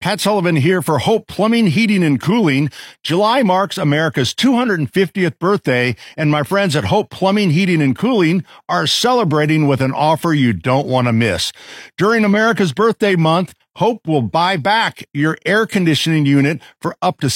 Pat Sullivan here for Hope Plumbing, Heating, and Cooling. July marks America's 250th birthday, and my friends at Hope Plumbing, Heating, and Cooling are celebrating with an offer you don't want to miss. During America's birthday month, Hope will buy back your air conditioning unit for up to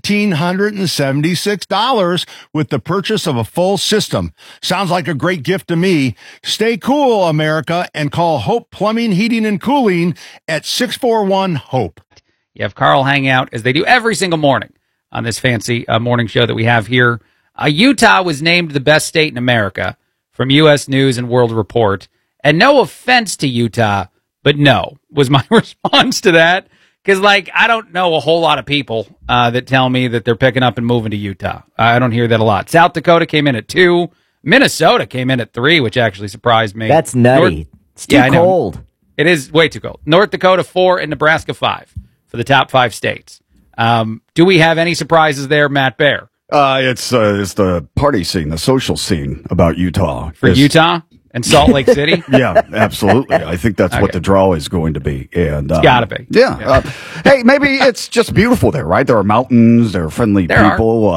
$1,776 with the purchase of a full system. Sounds like a great gift to me. Stay cool, America, and call Hope Plumbing, Heating, and Cooling at 641-HOPE. You have Carl hang out, as they do every single morning on this fancy morning show that we have here. Utah was named the best state in America from U.S. News and World Report. And no offense to Utah, but no, was my response to that. Because, I don't know a whole lot of people that tell me that they're picking up and moving to Utah. I don't hear that a lot. South Dakota came in at 2. Minnesota came in at 3, which actually surprised me. That's nutty. It's too cold. It is way too cold. North Dakota, 4, and Nebraska, 5 for the top 5 states. Do we have any surprises there, Matt Bear? It's the party scene, the social scene about Utah. For Utah and Salt Lake City? Yeah, absolutely. I think that's what the draw is going to be. And it's got to be. Yeah. Hey, maybe it's just beautiful there, right? There are mountains, there are friendly people.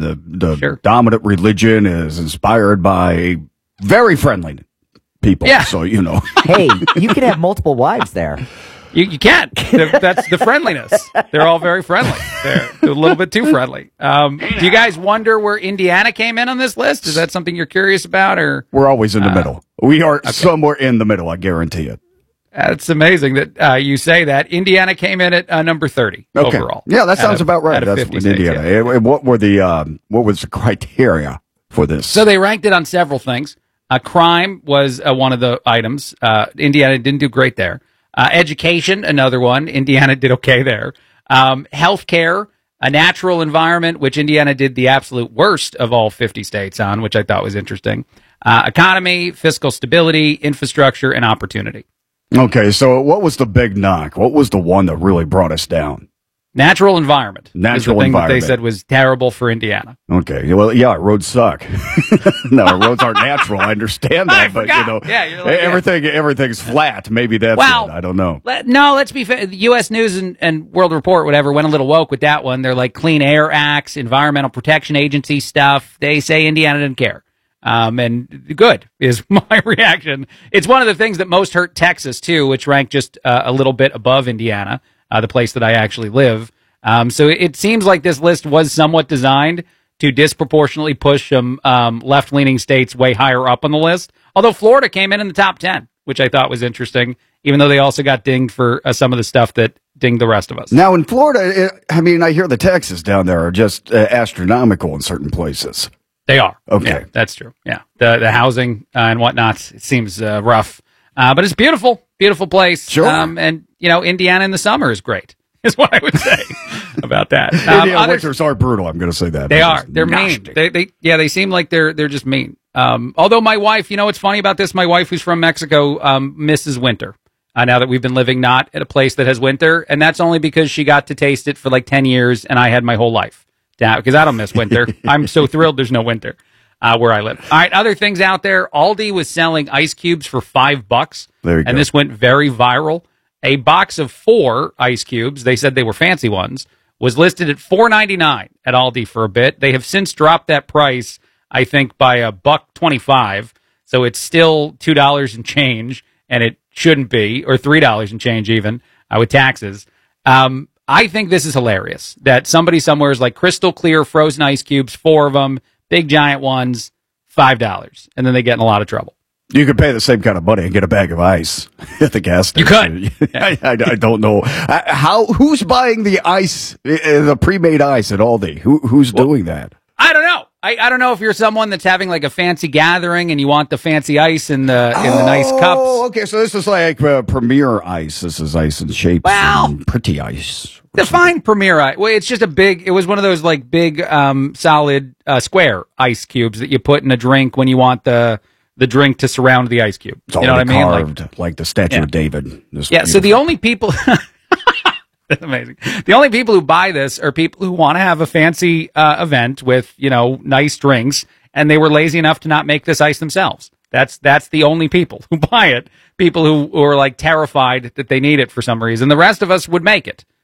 The dominant religion is inspired by very friendly people. Yeah. So, Hey, you can have multiple wives there. You can't. That's the friendliness. They're all very friendly. They're a little bit too friendly. Do you guys wonder where Indiana came in on this list? Is that something you're curious about? Or we're always in the middle. We are somewhere in the middle, I guarantee it. It's amazing that you say that. Indiana came in at number 30 overall. Yeah, that sounds about right. That's with Indiana. Yeah. What was the criteria for this? So they ranked it on several things. Crime was one of the items. Indiana didn't do great there. Education, another one. Indiana did okay there. Healthcare, a natural environment, which Indiana did the absolute worst of all 50 states on, which I thought was interesting. Economy, fiscal stability, infrastructure, and opportunity. Okay, so what was the big knock? What was the one that really brought us down? Natural environment. Natural is the thing environment. that they said was terrible for Indiana. Okay, well, yeah, roads suck. No, roads aren't natural. I understand that, but everything's flat. Maybe that's it. I don't know. Let's be fair. The U.S. News and World Report, whatever, went a little woke with that one. They're like Clean Air Acts, Environmental Protection Agency stuff. They say Indiana didn't care. And good is my reaction. It's one of the things that most hurt Texas, too, which ranked just a little bit above Indiana. The place that I actually live. So it seems like this list was somewhat designed to disproportionately push some left-leaning states way higher up on the list. Although Florida came in the top 10, which I thought was interesting, even though they also got dinged for some of the stuff that dinged the rest of us. Now, in Florida, I hear the taxes down there are just astronomical in certain places. They are. Okay. Yeah, that's true. Yeah. The housing and whatnot, it seems rough. But it's beautiful. Beautiful place. Sure. And, Indiana in the summer is great, is what I would say about that. Indiana winters are brutal. I'm going to say that. They are. They're mean. They seem like they're just mean. Although my wife, what's funny about this? My wife, who's from Mexico, misses winter. Now that we've been living not at a place that has winter. And that's only because she got to taste it for 10 years and I had my whole life. Because I don't miss winter. I'm so thrilled there's no winter where I live. All right, other things out there. Aldi was selling ice cubes for $5. There you go. And this went very viral. A box of 4 ice cubes, they said they were fancy ones, was listed at $4.99 at Aldi for a bit. They have since dropped that price, I think, by $1.25. So it's still $2 and change, and it shouldn't be, or $3 and change even, with taxes. I think this is hilarious that somebody somewhere is like crystal clear frozen ice cubes, 4 of them, big giant ones, $5, and then they get in a lot of trouble. You could pay the same kind of money and get a bag of ice at the gas station. You could. Yeah. I don't know who's buying the ice, the pre-made ice at Aldi. Who's doing that? I don't know. I don't know if you're someone that's having a fancy gathering and you want the fancy ice in the nice cups. Oh, okay. So this is like Premier ice. This is ice and shapes. Well, pretty ice. Define Premier ice. Well, it's just it was one of those big solid square ice cubes that you put in a drink when you want the drink to surround the ice cube. It's already carved like the Statue of David. So the only people... That's amazing. The only people who buy this are people who want to have a fancy event with, nice drinks, and they were lazy enough to not make this ice themselves. That's the only people who buy it. People who are terrified that they need it for some reason. The rest of us would make it.